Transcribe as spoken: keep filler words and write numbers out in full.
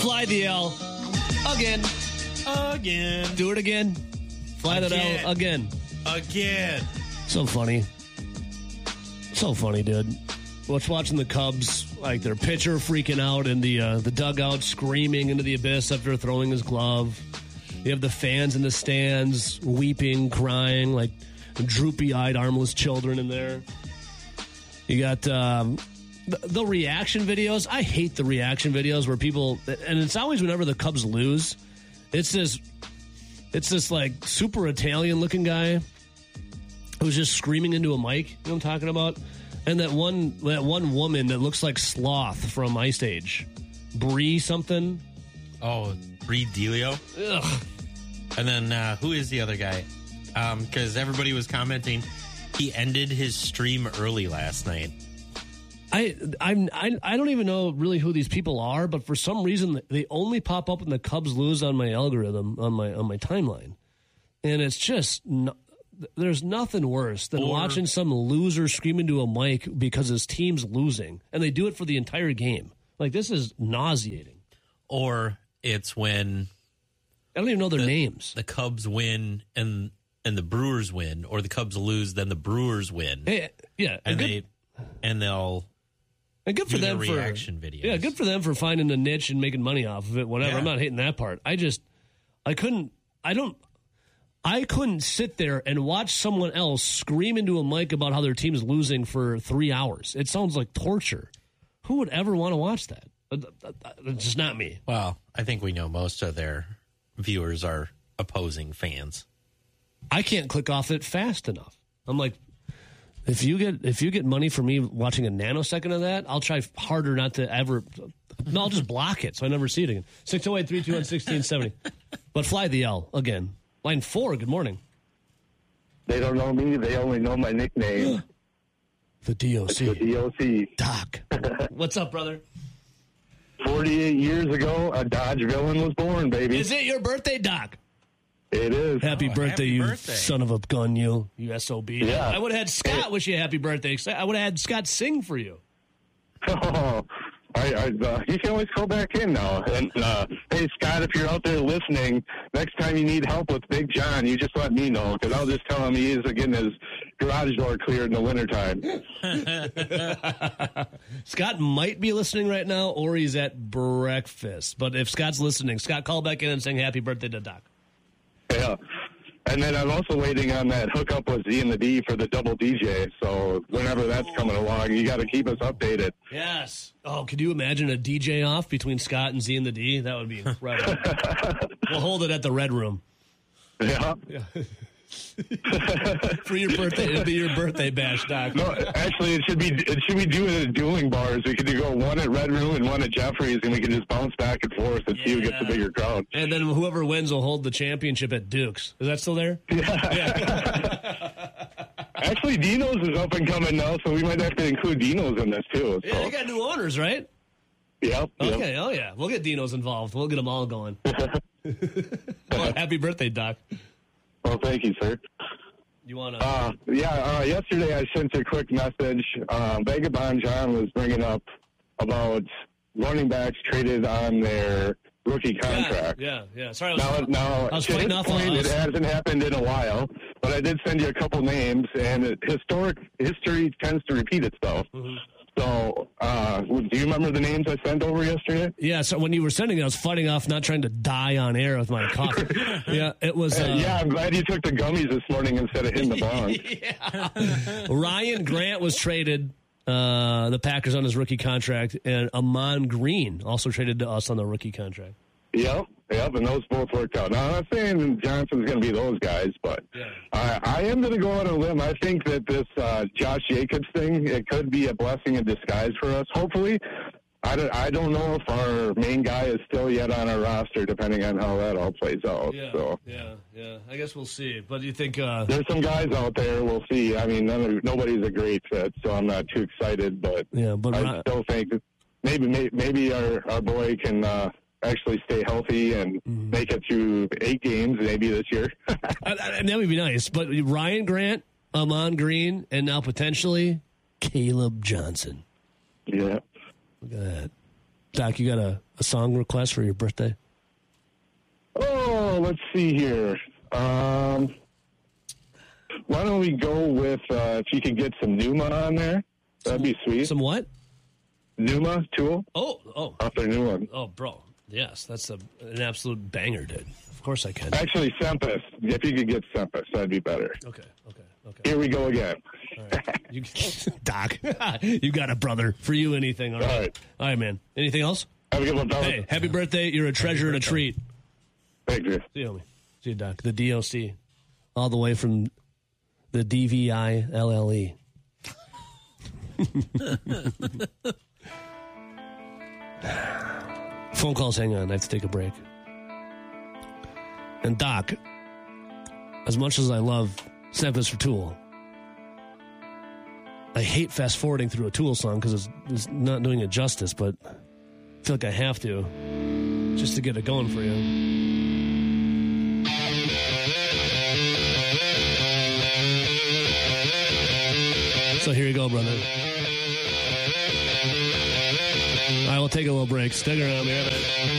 Fly the L again. Again. Do it again. Fly that Again. L again. Again. So funny. So funny, dude. What's watching the Cubs, like their pitcher freaking out in the uh, the dugout, screaming into the abyss after throwing his glove. You have the fans in the stands weeping, crying, like droopy-eyed, armless children in there. You got um, the, the reaction videos. I hate the reaction videos where people, and it's always whenever the Cubs lose. It's this, it's this like super Italian-looking guy who's just screaming into a mic. You know what I'm talking about? And that one that one woman that looks like Sloth from Ice Age. Brie something. Oh, Brie Delio. Ugh. And then uh, who is the other guy? Because um, everybody was commenting he ended his stream early last night. I I'm I, I don't even know really who these people are, but for some reason they only pop up when the Cubs lose on my algorithm on my on my timeline, and it's just no, there's nothing worse than Or- watching some loser scream into a mic because his team's losing, and they do it for the entire game. Like, this is nauseating. Or it's when I don't even know their the, names. the Cubs win and and the Brewers win, or the Cubs lose, then the Brewers win. Hey, yeah, and good, they and they'll and good for do them the for reaction videos. Yeah, good for them for finding a niche and making money off of it. Whatever. Yeah. I'm not hating that part. I just I couldn't. I don't. I couldn't sit there and watch someone else scream into a mic about how their team is losing for three hours. It sounds like torture. Who would ever want to watch that? It's just not me. Well, I think we know most of their viewers are opposing fans. I can't click off it fast enough. I'm like, if you get if you get money for me watching a nanosecond of that, I'll try harder not to ever. No, I'll just block it so I never see it again. six oh eight, three two one, one six seven oh. But fly the L again. Line four, good morning. They don't know me. They only know my nickname. The D O C. The D O C. Doc. What's up, brother? forty-eight years ago, a Dodge villain was born, baby. Is it your birthday, Doc? It is. Happy Oh, birthday, happy you birthday. son of a gun, you. You S O B. Yeah. I would have had Scott wish you a happy birthday. I would have had Scott sing for you. Oh, I, I, uh, you can always call back in now. And uh, hey, Scott, if you're out there listening, next time you need help with Big John, you just let me know, because I'll just tell him he is getting his garage door cleared in the wintertime. Scott might be listening right now, or he's at breakfast. But if Scott's listening, Scott, call back in and sing happy birthday to Doc. Yeah. And then I'm also waiting on that hookup with Z and the D for the double D J. So whenever that's coming along, you got to keep us updated. Yes. Oh, could you imagine a D J off between Scott and Z and the D? That would be incredible. We'll hold it at the Red Room. Yeah. Yeah. For your birthday, it'll be your birthday bash, Doc. No, actually, it should be it should be doing it at dueling bars. We could do go one at Red Room and one at Jeffrey's, and we can just bounce back and forth and see who gets the bigger crowd. And then whoever wins will hold the championship at Duke's. Is that still there? Yeah. Actually, Dino's is up and coming now, so we might have to include Dino's in this too. Yeah, So. they got new owners, right? Yep. yep. Okay, oh yeah. We'll get Dino's involved. We'll get them all going. Well, happy birthday, Doc. Well, thank you, sir. You want to... Uh, yeah, uh, yesterday I sent a quick message. Uh, Vagabond John was bringing up about running backs traded on their rookie contract. Yeah, yeah, yeah. Sorry, I was, Now, now I was to fighting his off point, on it us. hasn't happened in a while, but I did send you a couple names, and it, historic history tends to repeat itself. Mm-hmm. So, uh, do you remember the names I sent over yesterday? Yeah, so when you were sending it, I was fighting off not trying to die on air with my coffee. Yeah, it was... Uh, Uh, yeah, I'm glad you took the gummies this morning instead of hitting the bong. yeah. Ryan Grant was traded, uh, the Packers on his rookie contract, and Amon Green also traded to us on the rookie contract. Yep, yep, and those both worked out. Now, I'm not saying Johnson's going to be those guys, but Yeah. I, I am going to go on a limb. I think that this uh, Josh Jacobs thing, it could be a blessing in disguise for us, hopefully. I don't, I don't know if our main guy is still yet on our roster, depending on how that all plays out. Yeah, So yeah, yeah. I guess we'll see. But do you think... Uh, there's some guys out there. We'll see. I mean, none of, nobody's a great fit, so I'm not too excited. But Yeah, but I Ron- still think that maybe maybe, maybe our, our boy can uh, actually stay healthy and Mm-hmm. make it through eight games maybe this year. and and that would be nice. But Ryan Grant, Amon Green, and now potentially Caleb Johnson. Yeah. Look at that. Doc, you got a, a song request for your birthday? Oh, let's see here. Um, why don't we go with, uh, if you could get some Numa on there? That'd be sweet. Some what? Numa, Tool. Oh, oh. Off their new one. Oh, bro. Yes, that's a, an absolute banger, dude. Of course I can. Actually, Sempus. If you could get Sempus, that'd be better. Okay, okay, okay. Here we go again. All right. You, Doc, you got it, brother. For you, anything. All right. All right. All right, man. Anything else? Have a good one, fellas. Hey, happy birthday. You're a treasure and a treat. Thank you. See you, homie. See you, Doc. The D O C. All the way from the D V I L L E. Phone calls, hang on. I have to take a break. And Doc, as much as I love Sempus for Tool, I hate fast forwarding through a Tool song because it's, it's not doing it justice, but I feel like I have to just to get it going for you. So here you go, brother. I will take a little break. Stick around. We have it.